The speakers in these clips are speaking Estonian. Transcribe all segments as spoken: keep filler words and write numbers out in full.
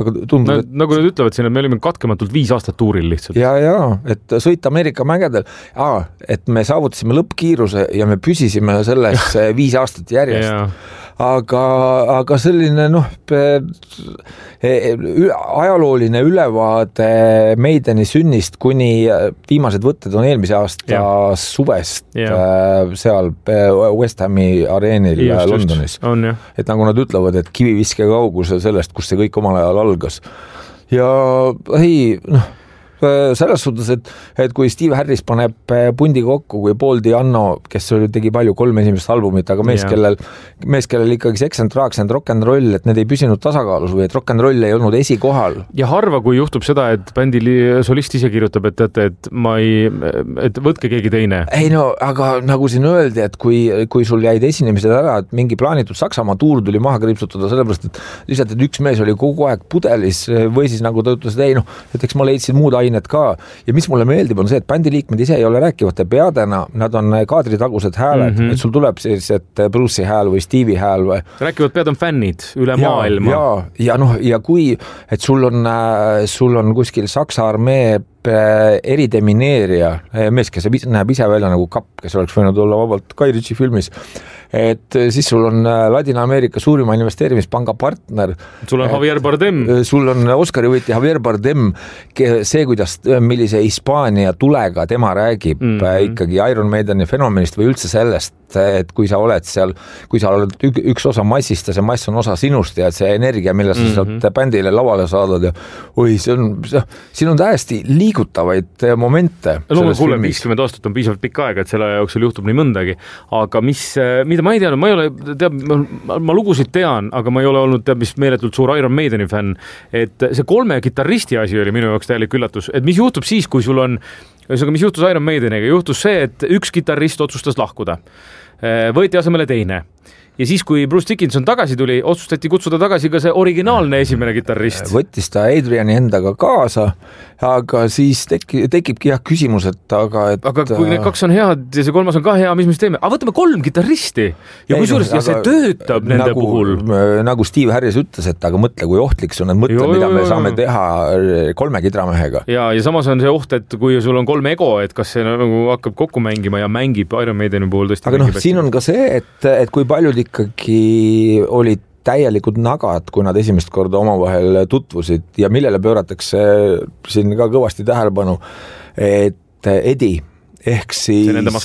aga tundub, et... nagu nad ütlevad siin, et me olime katkematult viis aastat tuuril lihtsalt. Ja, ja, et sõita Ameerika mägedel, Aa, et me saavutasime lõppkiiruse ja me püsisime selles viis aastat järjest. Aga, aga selline noh, ajalooline ülevaade Maideni sünnist kuni viimased võtted on eelmise aasta ja. suvest ja. seal West Hami areenil just, Londonis. On, et nagu nad ütlevad, et kiviviske kaugusel sellest, kus see kõik omal ajal algas. Ja ei, noh, selles suhtes, et, et kui Steve Harris paneb pundi kokku, kui Paul Di'Anno, kes tegi palju kolm esimest albumit, aga mees, yeah. kellel, mees, kellel ikkagi sex and drugs and rock and roll, et need ei püsinud tasakaalus või et rock and roll ei olnud esikohal. Ja harva, kui juhtub seda, et bändi solist ise kirjutab, et, et, et ma ei, et võtke keegi teine. Ei no, aga nagu siin öeldi, et kui, kui sul jäid esinemised ära, et mingi plaanitud Saksamaa tuur tuli maha kriipsutada, sellepärast, et lihtsalt, et üks mees oli kogu aeg pudelis või siis nagu ta ütles, et ei noh, et eks ma leidsin muud need ka. Ja mis mulle meeldib on see, et bändi liikmed ise ei ole rääkivate peadena, nad on kaadritagused hääled, mm -hmm. et sul tuleb siis, et Bruce'i hääl või Stevie hääl või... Rääkivad pead on fännid üle ja, maailma. Ja, ja noh, ja kui, et sul on, sul on kuskil Saksa armee eridemineerija, mees, kes näeb ise välja nagu kapp, kes oleks võinud olla vabalt Guy Ritchie filmis, et siis sul on Ladina-Ameerika suurima investeerimispanga partner. Sul on et, Javier Bardem. Sul on Oscari võitja Javier Bardem, see, kuidas, millise Hispaania tulega tema räägib mm -hmm. ikkagi Iron Maideni fenomenist või üldse sellest, et kui sa oled seal, kui sa oled üks osa massist ja see mass on osa sinust ja see energia, mille sa mm -hmm. sealt bändile lavale saadad ja oi, see on, siin on täiesti liigutavaid momente. Loomulikult kuule, viiskümmend aastat on piisavalt pikk aega, et selle jooksul juhtub nii mõndagi, aga mis, mida ma ei teadnud, ma ei ole, teab, ma, ma lugusid tean, aga ma ei ole olnud, teab, mis meeletult suur Iron Maideni fänn, et see kolme kitarristi asi oli minu jaoks täielik üllatus, et mis juhtub siis, kui sul on, mis juhtus Iron Maideniga, juhtus see, et üks kitarrist otsustas lahkuda. Võeti asemele teine. Ja siis, kui Bruce Dickinson tagasi tuli, otsustati kutsuda tagasi ka see originaalne esimene kitarrist. Võttis ta Adriani endaga kaasa, aga siis teki, tekibki jah küsimus, et aga... Et, aga kui need kaks on head ja see kolmas on ka hea, mis me teeme? Aga võtame kolm kitarristi ja kui suurest, ja see töötab nende nagu, puhul. Nagu Steve Harris ütles, et aga mõtle, kui ohtlik see on, et mõtle, jo, mida me saame teha kolme kidramehega. Ja, ja samas on see oht, et kui sul on kolm ego, et kas see nagu hakkab kokku mängima ja mängib Iron Maideni puhul tõesti. Aga noh, siin on ka see, et, et kui paljud ikkagi olid täielikud nagad, kui nad esimest korda omavahel tutvusid ja millele pööratakse siin ka kõvasti tähelepanu, et Eddie ehk siis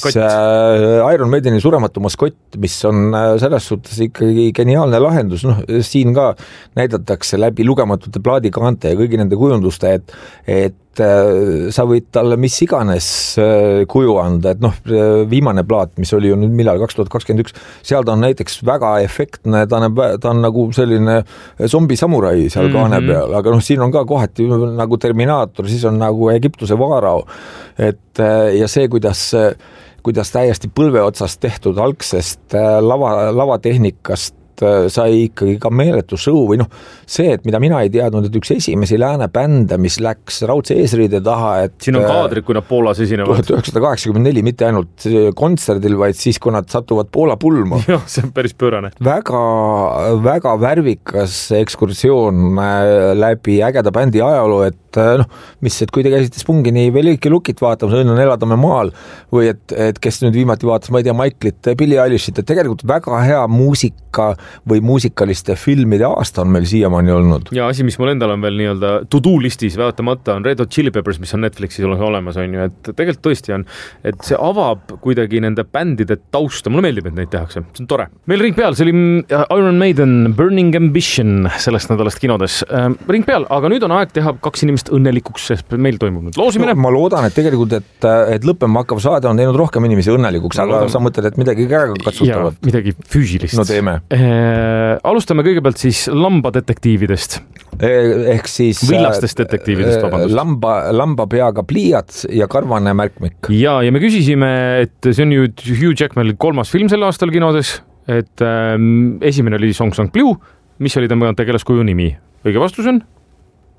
Iron Maideni surematu maskott, mis on selles suhtes ikkagi geniaalne lahendus, noh siin ka näidatakse läbi lugematute plaadikaante ja kõigi nende kujunduste, et, et sa võid talle mis iganes kuju anda, et noh, viimane plaat, mis oli ju nüüd millal, kaks tuhat kakskümmend üks, seal ta on näiteks väga efektne, ta on, ta on nagu selline zombi samurai seal kaane mm -hmm. peal, aga noh, siin on ka kohati nagu Terminaator, siis on nagu Egiptuse vaarao, et ja see, kuidas, kuidas täiesti põlve otsast tehtud algsest lava, lavatehnikast sai ikkagi ka meeletu show või noh, see, et mida mina ei teadnud, et üks esimesi lääne bände, mis läks raudse eesriide taha, et siin on kaadrid, kui nad Poolas esinevad. tuhat üheksasada kaheksakümmend neli, mitte ainult kontserdil, vaid siis, kui nad satuvad Poola pulma. Jah, see on päris pöörane. Väga, väga värvikas ekskursioon läbi ägeda bändi ajaloo, et noh, mis, et kui te käisite Spungini Veliki Lukit vaatamas, õnn on eladame maal või et, et kes nüüd viimati vaatas, ma ei tea, Michaelit, Billie Eilishit, et tegelikult väga hea muusika või muusikaliste filmide aasta on meil siiamaani olnud. Ja asi, mis mul endal on veel nii-öelda to-do listis vaatamata, on Red Hot Chili Peppers, mis on Netflixis olemas, on ju, et tegelikult tõesti on, et see avab kuidagi nende bändide tausta. Mulle meeldib, et neid tehakse. See on tore. Meil ring peal, see oli Iron Maiden Burning Ambition sellest nädalast kinodes. Ring peal, aga nüüd on aeg teha kaks inimest õnnelikuks, sest meil toimub nüüd loosimine. No, ma loodan, et tegelikult, et, et lõppema hakkav saade on teinud rohkem inimesi õnnelikuks, aga loodan. Sa mõtled, et midagi käega katsutavat. Ja, midagi füüsilist. No teeme. Eh, alustame kõigepealt siis lambadetektiividest. Ehk siis villastest detektiividest, vabandust. Lamba, lamba peaga pliiats ja karvane märkmik. Ja, ja me küsisime, et see on ju Hugh Jackmanil kolmas film sel aastal kinodes, et ähm, esimene oli Song Sang Blue, mis oli tema tegelaskuju nimi. Õige vastus on?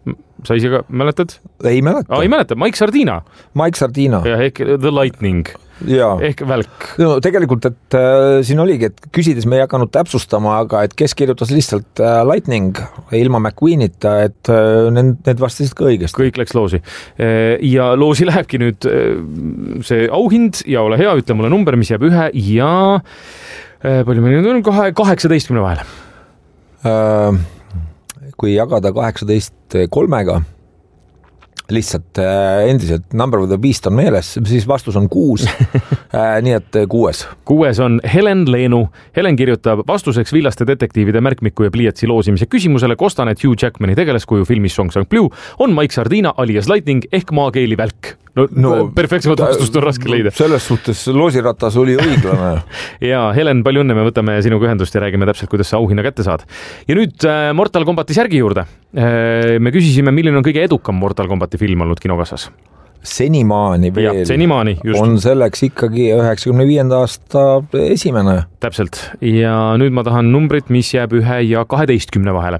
Sa ise ka mäletad? Ei mäleta. Ah, ei mäleta, Mike Sardina. Mike Sardina. Ja ehk The Lightning. Ja. Ehk välk. No, tegelikult, et äh, siin oligi, et küsides me ei hakanud täpsustama, aga et kes kirjutas lihtsalt äh, Lightning ilma McQueenita, et äh, need, need vastasid ka õigesti. Kõik läks loosi. Ja loosi lähebki nüüd see auhind ja ole hea, ütle mulle number, mis jääb ühe ja palju meil nüüd on kahe, kaheksateistkümne vahele. Äh, kui jagada kaheksateist kolmega, lihtsalt äh, endiselt Number of the Beast on meeles, siis vastus on kuus, äh, nii et kuues. Kuues on Helen Leenu. Helen kirjutab vastuseks villaste detektiivide märkmiku ja pliiatsi loosimise küsimusele kostan, et Hugh Jackmani tegelaskuju filmis Song Sang Blue on Mike Sardina alias Lightning ehk maakeeli välk. No, no perfektsemat vastust on raske leida. Selles suhtes loosiratas oli õiglane. Ja Helen, palju õnne, me võtame sinuga ühendust ja räägime täpselt, kuidas sa auhinna kätte saad. Ja nüüd Mortal Kombati särgi juurde. Me küsisime, milline on kõige edukam Mortal Kombati film olnud kinokassas? Senimaani veel. Ja, senimaani, just. On selleks ikkagi üheksakümne viienda aasta esimene. Täpselt. Ja nüüd ma tahan numbrit, mis jääb ühe ja kaheteistkümne vahele.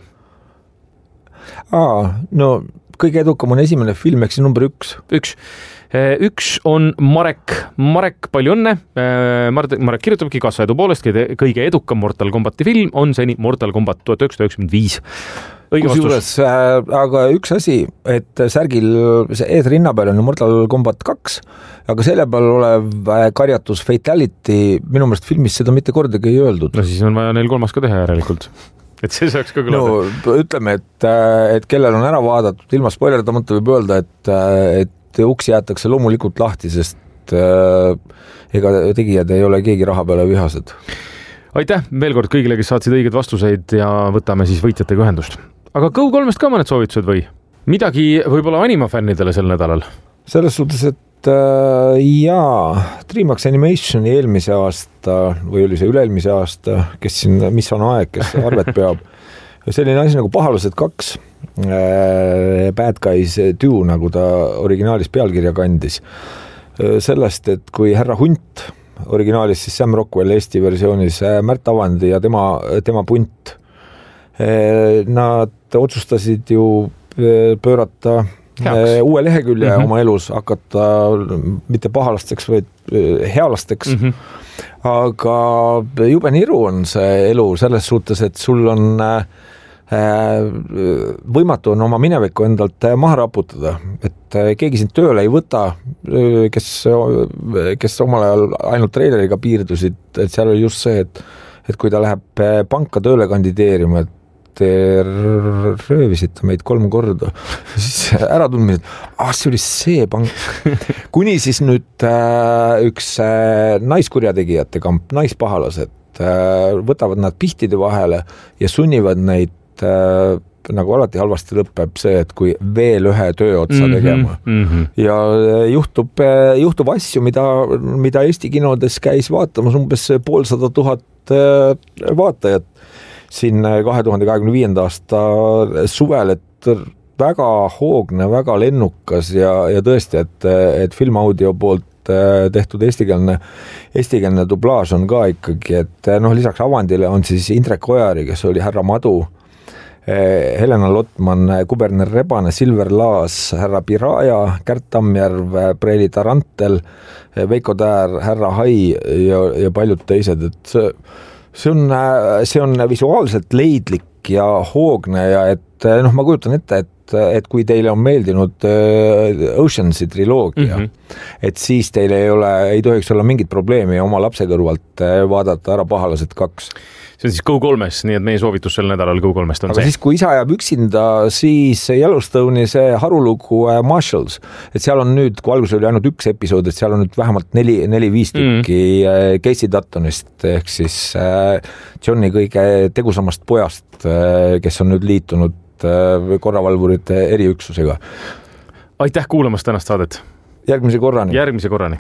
Aa, no kõige edukam on esimene film, eks number üks. Üks. Üks on Marek. Marek, palju õnne. Marek kirjutabki kassa edu poolest, kõige edukam Mortal Kombati film on seni Mortal Kombat tuhat üheksasada üheksakümmend viis. Õige vastus. Aga üks asi, et särgil see eesrinna peal on Mortal Kombat kaks, aga selle peal olev karjatus Fatality, minu meelest filmis seda mitte kordagi ei öeldud. No siis on vaja neil kolmas ka teha järelikult. Et see saaks ka kõlada. No ütleme, et, et kellel on ära vaadatud, ilma spoilerdamata võib öelda, et, et uks jäetakse loomulikult lahti, sest äh, ega tegijad ei ole keegi raha peale vihased. Aitäh veel kord kõigile, kes saatsid õiged vastuseid ja võtame siis võitjatega ühendust. Aga Go kolmest ka mõned soovitused või? Midagi võib-olla animafännidele sel nädalal? Selles suhtes, et äh, jaa, DreamWorks Animationi eelmise aasta või oli see üle-eelmise aasta, kes siin, mis on aeg, kes arvet peab. Selline asi nagu Pahalased kaks, äh, Bad Guys two, nagu ta originaalis pealkirja kandis. Sellest, et kui härra Hunt, originaalis siis Sam Rockwell Eesti versioonis, Märt Avandi ja tema, tema punt, nad otsustasid ju pöörata Heaks. Uue lehekülje mm-hmm. oma elus, hakata mitte pahalasteks, vaid healasteks. Mm-hmm. Aga jube niru on see elu selles suhtes, et sul on võimatu on oma minevikku endalt maha raputada, et keegi sind tööle ei võta, kes, kes omal ajal ainult treileriga piirdusid, et seal oli just see, et, et kui ta läheb panka tööle kandideerima, et te röövisite meid kolm korda, siis ära tundmised, ah, see oli see pank. Kuni siis nüüd äh, üks äh, naiskurjategijate kamp, naispahalased, äh, võtavad nad pihtide vahele ja sunnivad neid, äh, nagu alati halvasti lõpeb see, et kui veel ühe töö otsa mm-hmm, tegema. Mm-hmm. Ja juhtub, juhtub asju, mida, mida Eesti kinodes käis vaatamas umbes poolsada tuhat äh, vaatajat siin kahe tuhande kahekümne viienda aasta suvel, et väga hoogne, väga lennukas ja, ja tõesti, et, et filmaudio poolt tehtud eestikeelne, eestikeelne dublaaž on ka ikkagi, et noh, lisaks Avandile on siis Indrek Ojari, kes oli härra Madu, Helena Lotman, kuberner Rebane, Silver Laas, härra Piraja, Kärt Tammjärv, Preili Tarantel, Veiko Täär, härra Hai ja, ja paljud teised, et see See on, see on visuaalselt leidlik ja hoogne ja et noh, ma kujutan ette, et, et kui teile on meeldinud Oceansi triloogia, mm-hmm. et siis teile ei ole, ei tohiks olla mingit probleemi oma lapse kõrvalt vaadata ära Pahalased kaks. See on siis Go kolmes, nii et meie soovitus sel nädalal Go kolmest on Aga see. Aga siis, kui isa jääb üksinda, siis Yellowstone'i see harulugu Marshalls, et seal on nüüd, kui alguses oli ainult üks episood, et seal on nüüd vähemalt neli, neli viis tükki mm. Casey Duttonist, ehk siis Johni kõige tegusamast pojast, kes on nüüd liitunud korravalvurite eriüksusega. Aitäh kuulamast tänast saadet! Järgmise korrani! Järgmise korrani!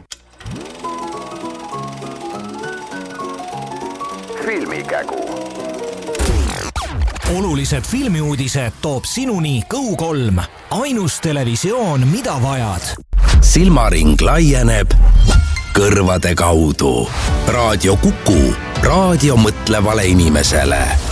Filmikägu. Olulised filmiuudised toob sinuni Go kolm. Ainus televisioon, mida vajad. Silmaring laieneb kõrvade kaudu. Raadio Kuku. Raadio mõtlevale inimesele.